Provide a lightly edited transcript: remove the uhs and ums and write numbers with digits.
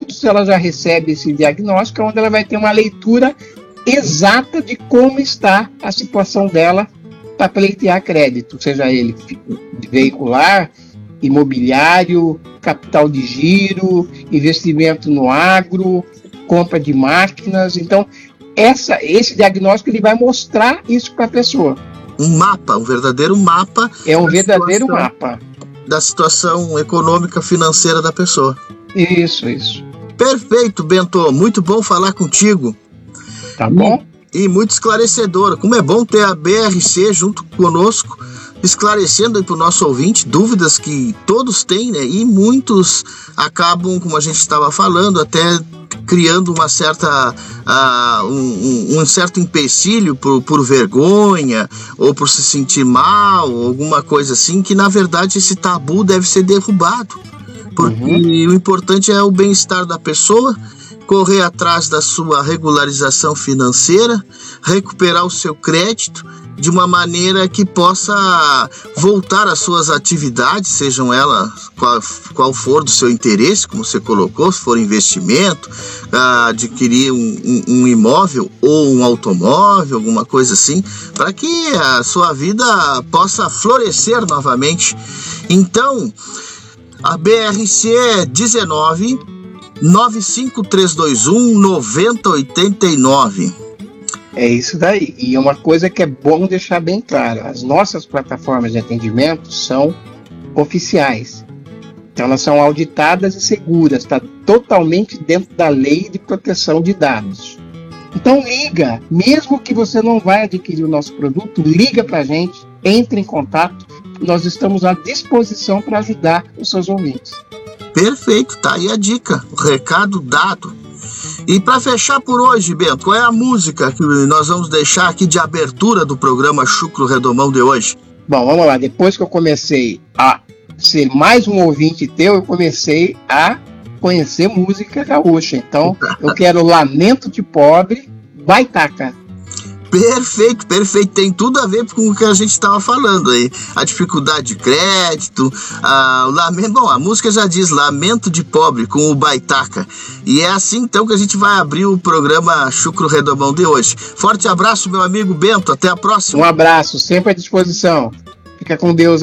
minutos ela já recebe esse diagnóstico, onde ela vai ter uma leitura exata de como está a situação dela para pleitear crédito, seja ele veicular, imobiliário, capital de giro, investimento no agro, compra de máquinas. Então, esse diagnóstico ele vai mostrar isso para a pessoa. Um mapa, um verdadeiro mapa. É um verdadeiro mapa da situação econômica, financeira da pessoa. Isso. Perfeito, Bento. Muito bom falar contigo. Tá bom? E muito esclarecedor. Como é bom ter a BRC junto conosco, esclarecendo aí para o nosso ouvinte dúvidas que todos têm, né? E muitos acabam, como a gente estava falando, até criando uma certa um certo empecilho por vergonha ou por se sentir mal, alguma coisa assim, que na verdade esse tabu deve ser derrubado, porque o importante é o bem-estar da pessoa, correr atrás da sua regularização financeira, recuperar o seu crédito de uma maneira que possa voltar às suas atividades, sejam elas qual for do seu interesse, como você colocou, se for investimento, adquirir um imóvel ou um automóvel, alguma coisa assim, para que a sua vida possa florescer novamente. Então, a BRC é 19 95321 9089. É isso daí. E uma coisa que é bom deixar bem claro: as nossas plataformas de atendimento são oficiais. Então elas são auditadas e seguras, está totalmente dentro da lei de proteção de dados. Então liga, mesmo que você não vai adquirir o nosso produto, liga para a gente, entre em contato, nós estamos à disposição para ajudar os seus ouvintes. Perfeito, tá aí a dica, o recado dado. E para fechar por hoje, Bento, qual é a música que nós vamos deixar aqui de abertura do programa Chucro Redomão de hoje? Bom, vamos lá. Depois que eu comecei a ser mais um ouvinte teu, eu comecei a conhecer música gaúcha. Então, eu quero Lamento de Pobre, Baitaca. Perfeito. Tem tudo a ver com o que a gente estava falando aí. A dificuldade de crédito, o lamento. Bom, a música já diz Lamento de Pobre com o Baitaca. E é assim então que a gente vai abrir o programa Chucro Redomão de hoje. Forte abraço, meu amigo Bento. Até a próxima. Um abraço, sempre à disposição. Fica com Deus.